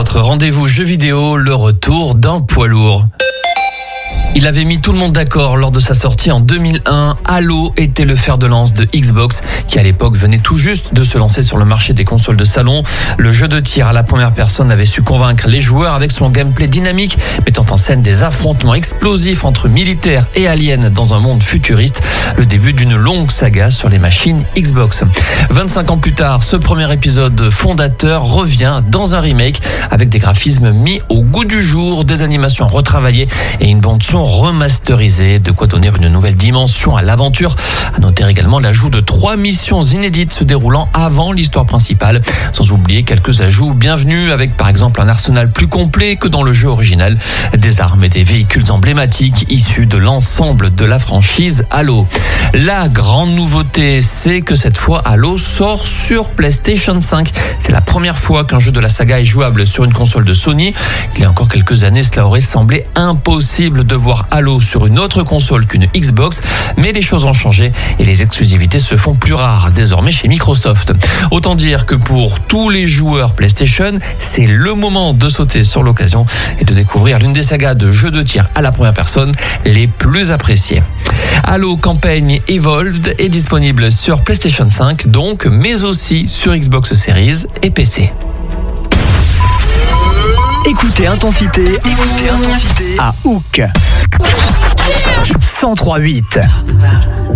Votre rendez-vous jeu vidéo, le retour d'un poids lourd. Il avait mis tout le monde d'accord lors de sa sortie en 2001. Halo était le fer de lance de Xbox, qui à l'époque venait tout juste de se lancer sur le marché des consoles de salon. Le jeu de tir à la première personne avait su convaincre les joueurs avec son gameplay dynamique, mettant en scène des affrontements explosifs entre militaires et aliens dans un monde futuriste. Le début d'une longue saga sur les machines Xbox. 25 ans plus tard, ce premier épisode fondateur revient dans un remake avec des graphismes mis au goût du jour, des animations retravaillées et une bande-son remasterisée, de quoi donner une nouvelle dimension à l'aventure. À noter également l'ajout de 3 missions inédites se déroulant avant l'histoire principale, sans oublier quelques ajouts bienvenus avec par exemple un arsenal plus complet que dans le jeu original, des armes et des véhicules emblématiques issus de l'ensemble de la franchise Halo. La grande nouveauté, c'est que cette fois Halo sort sur PlayStation 5. C'est la première fois qu'un jeu de la saga est jouable sur une console de Sony. Il y a encore quelques années, cela aurait semblé impossible de voir Halo sur une autre console qu'une Xbox, mais les choses ont changé et les exclusivités se font plus rares désormais chez Microsoft. Autant dire que pour tous les joueurs PlayStation, c'est le moment de sauter sur l'occasion et de découvrir l'une des sagas de jeux de tir à la première personne les plus appréciées. Halo Campaign Evolved est disponible sur PlayStation 5 donc, mais aussi sur Xbox Series et PC. Écoutez Intensité à Hook 103.8.